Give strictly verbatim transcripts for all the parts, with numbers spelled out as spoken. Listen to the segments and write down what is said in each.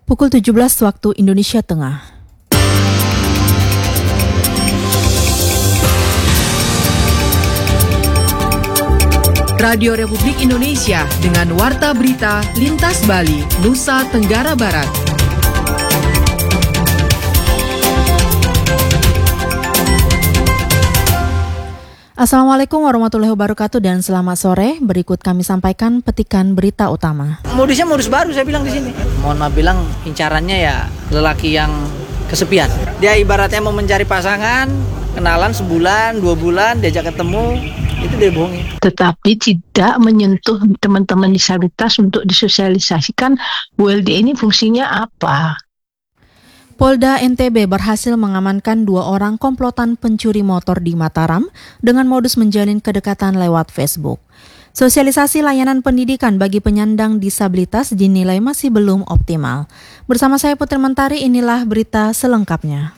Pukul tujuh belas waktu Indonesia Tengah. Radio Republik Indonesia dengan Warta Berita Lintas Bali, Nusa Tenggara Barat. Assalamualaikum warahmatullahi wabarakatuh dan selamat sore. Berikut kami sampaikan petikan berita utama. Modusnya modus baru saya bilang di sini. Mohon maaf bilang incarannya ya lelaki yang kesepian. Dia ibaratnya mau mencari pasangan, kenalan sebulan, dua bulan, diajak ketemu, itu dia bohongin. Tetapi tidak menyentuh teman-teman disabilitas untuk disosialisasikan W L D ini fungsinya apa. Polda N T B berhasil mengamankan dua orang komplotan pencuri motor di Mataram dengan modus menjalin kedekatan lewat Facebook. Sosialisasi layanan pendidikan bagi penyandang disabilitas dinilai masih belum optimal. Bersama saya Putri Mentari, inilah berita selengkapnya.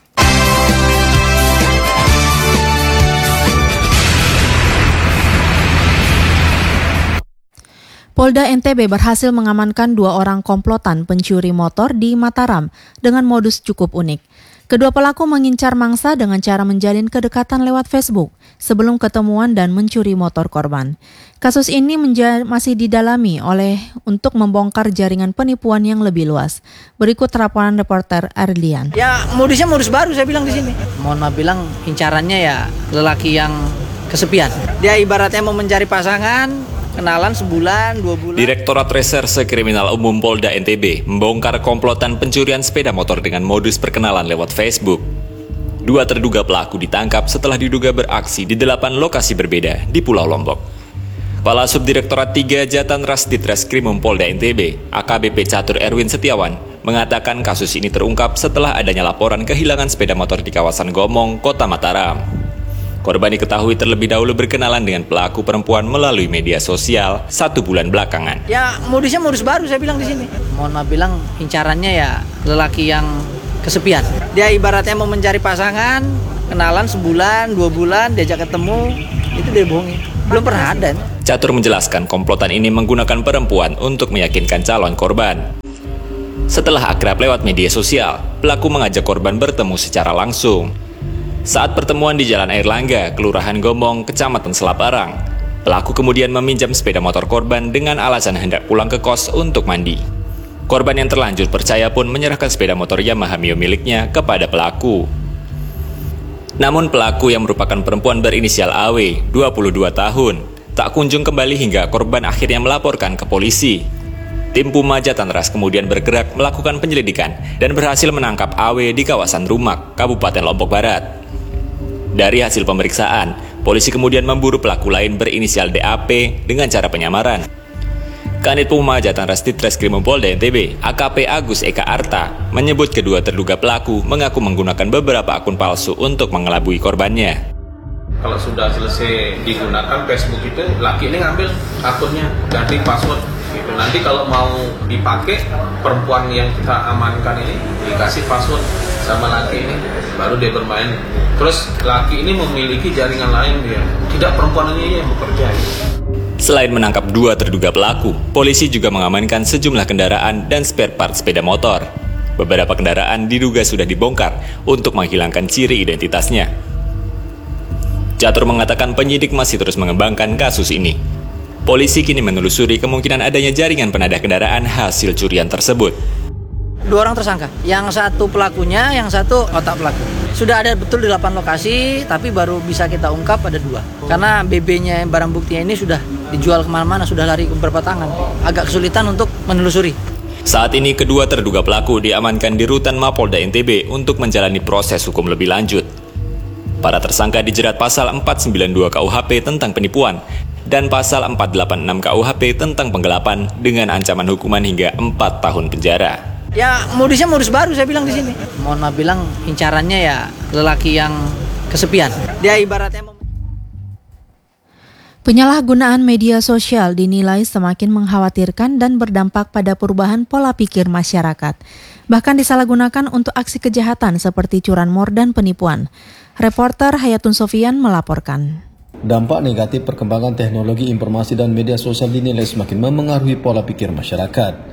Polda N T B berhasil mengamankan dua orang komplotan pencuri motor di Mataram dengan modus cukup unik. Kedua pelaku mengincar mangsa dengan cara menjalin kedekatan lewat Facebook sebelum ketemuan dan mencuri motor korban. Kasus ini menja- masih didalami oleh untuk membongkar jaringan penipuan yang lebih luas. Berikut laporan reporter Ardian. Ya modusnya modus baru saya bilang di sini. Mohon maaf bilang incarannya ya lelaki yang kesepian. Dia ibaratnya mau mencari pasangan, kenalan sebulan, dua bulan. Direktorat Reserse Kriminal Umum Polda N T B membongkar komplotan pencurian sepeda motor dengan modus perkenalan lewat Facebook. Dua terduga pelaku ditangkap setelah diduga beraksi di delapan lokasi berbeda di Pulau Lombok. Kepala Subdirektorat tiga Jatanras Ditreskrimum Polda N T B, A K B P Catur Erwin Setiawan, mengatakan kasus ini terungkap setelah adanya laporan kehilangan sepeda motor di kawasan Gomong, Kota Mataram. Korban diketahui terlebih dahulu berkenalan dengan pelaku perempuan melalui media sosial satu bulan belakangan. Ya modusnya modus baru saya bilang di sini. Mohon maaf bilang incarannya ya lelaki yang kesepian. Dia ibaratnya mau mencari pasangan, kenalan sebulan, dua bulan, diajak ketemu, itu dia bohongin. Belum pernah ada. Catur menjelaskan komplotan ini menggunakan perempuan untuk meyakinkan calon korban. Setelah akrab lewat media sosial, pelaku mengajak korban bertemu secara langsung. Saat pertemuan di Jalan Airlangga, Kelurahan Gomong, Kecamatan Selaparang, pelaku kemudian meminjam sepeda motor korban dengan alasan hendak pulang ke kos untuk mandi. Korban yang terlanjur percaya pun menyerahkan sepeda motor Yamaha Mio miliknya kepada pelaku. Namun pelaku yang merupakan perempuan berinisial A W, dua puluh dua tahun, tak kunjung kembali hingga korban akhirnya melaporkan ke polisi. Tim Puma Jatanras kemudian bergerak melakukan penyelidikan dan berhasil menangkap A W di kawasan Rumak, Kabupaten Lombok Barat. Dari hasil pemeriksaan, polisi kemudian memburu pelaku lain berinisial D A P dengan cara penyamaran. Kanit Puma Jatanras Ditreskrimum Polda N T B, A K P Agus Eka Arta, menyebut kedua terduga pelaku mengaku menggunakan beberapa akun palsu untuk mengelabui korbannya. Kalau sudah selesai digunakan Facebook itu, laki ini ngambil akunnya, ganti password gitu. Nanti kalau mau dipakai, perempuan yang kita amankan ini dikasih password sama laki ini, baru dia bermain. Terus laki ini memiliki jaringan lain dia, tidak perempuan ini yang bekerja. Selain menangkap dua terduga pelaku, polisi juga mengamankan sejumlah kendaraan dan spare part sepeda motor. Beberapa kendaraan diduga sudah dibongkar untuk menghilangkan ciri identitasnya. Catur mengatakan penyidik masih terus mengembangkan kasus ini. Polisi kini menelusuri kemungkinan adanya jaringan penadah kendaraan hasil curian tersebut. Dua orang tersangka, yang satu pelakunya, yang satu otak pelaku. Sudah ada betul di delapan lokasi, tapi baru bisa kita ungkap ada dua. Karena B B-nya barang buktinya ini sudah dijual kemana-mana, sudah lari ke beberapa tangan. Agak kesulitan untuk menelusuri. Saat ini kedua terduga pelaku diamankan di Rutan Mapolda N T B untuk menjalani proses hukum lebih lanjut. Para tersangka dijerat pasal empat sembilan dua K U H P tentang penipuan dan pasal empat delapan enam K U H P tentang penggelapan dengan ancaman hukuman hingga empat tahun penjara. Ya modusnya modus baru saya bilang di sini. Mohon maaf bilang incarannya ya lelaki yang kesepian. Dia ibaratnya mem- Penyalahgunaan media sosial dinilai semakin mengkhawatirkan dan berdampak pada perubahan pola pikir masyarakat. Bahkan disalahgunakan untuk aksi kejahatan seperti curanmor dan penipuan. Reporter Hayatun Sofian melaporkan. Dampak negatif perkembangan teknologi informasi dan media sosial dinilai semakin memengaruhi pola pikir masyarakat.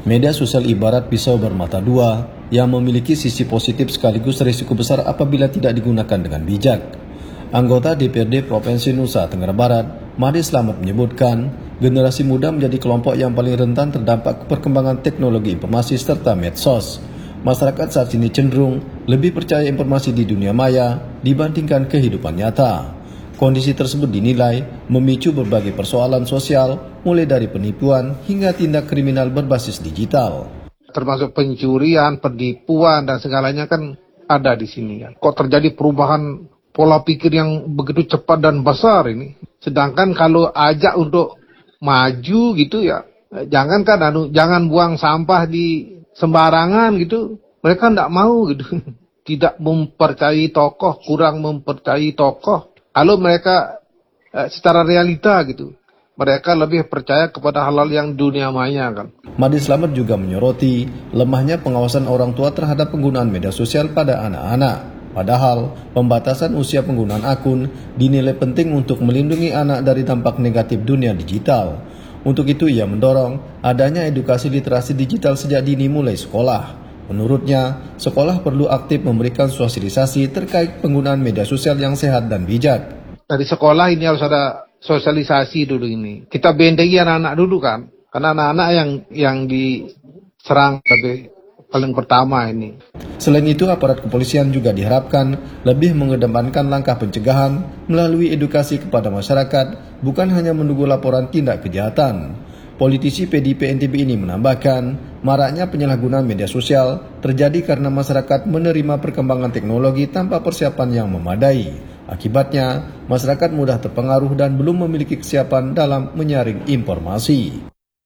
Media sosial ibarat pisau bermata dua yang memiliki sisi positif sekaligus risiko besar apabila tidak digunakan dengan bijak. Anggota D P R D Provinsi Nusa Tenggara Barat, Made Slamet menyebutkan, generasi muda menjadi kelompok yang paling rentan terdampak perkembangan teknologi informasi serta medsos. Masyarakat saat ini cenderung lebih percaya informasi di dunia maya dibandingkan kehidupan nyata. Kondisi tersebut dinilai memicu berbagai persoalan sosial, mulai dari penipuan hingga tindak kriminal berbasis digital. Termasuk pencurian, penipuan, dan segalanya kan ada di sini. Kok terjadi perubahan pola pikir yang begitu cepat dan besar ini. Sedangkan kalau ajak untuk maju gitu ya, jangan kan anu, jangan buang sampah di sembarangan gitu, mereka tidak mau gitu, tidak mempercayai tokoh, kurang mempercayai tokoh. Kalau mereka eh, secara realita gitu, mereka lebih percaya kepada hal-hal yang dunia maya kan. Made Slamet juga menyoroti lemahnya pengawasan orang tua terhadap penggunaan media sosial pada anak-anak. Padahal pembatasan usia penggunaan akun dinilai penting untuk melindungi anak dari dampak negatif dunia digital. Untuk itu ia mendorong adanya edukasi literasi digital sejak dini mulai sekolah. Menurutnya, sekolah perlu aktif memberikan sosialisasi terkait penggunaan media sosial yang sehat dan bijak. Dari sekolah ini harus ada sosialisasi dulu ini. Kita bentengi anak-anak dulu kan, karena anak-anak yang yang diserang lebih paling pertama ini. Selain itu, aparat kepolisian juga diharapkan lebih mengedepankan langkah pencegahan melalui edukasi kepada masyarakat, bukan hanya menunggu laporan tindak kejahatan. Politisi P D I P N T B ini menambahkan, maraknya penyalahgunaan media sosial terjadi karena masyarakat menerima perkembangan teknologi tanpa persiapan yang memadai. Akibatnya, masyarakat mudah terpengaruh dan belum memiliki kesiapan dalam menyaring informasi.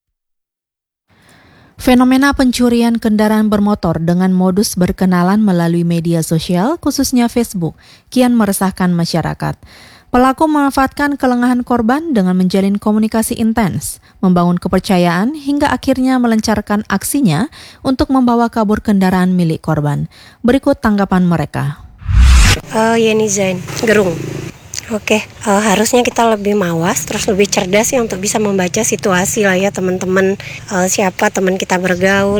Fenomena pencurian kendaraan bermotor dengan modus berkenalan melalui media sosial, khususnya Facebook, kian meresahkan masyarakat. Pelaku memanfaatkan kelengahan korban dengan menjalin komunikasi intens, membangun kepercayaan hingga akhirnya melancarkan aksinya untuk membawa kabur kendaraan milik korban. Berikut tanggapan mereka. Uh, Yeni Zain, Gerung. Oke, uh, harusnya kita lebih mawas, terus lebih cerdas ya untuk bisa membaca situasi lah ya teman-teman, uh, siapa teman kita bergaul.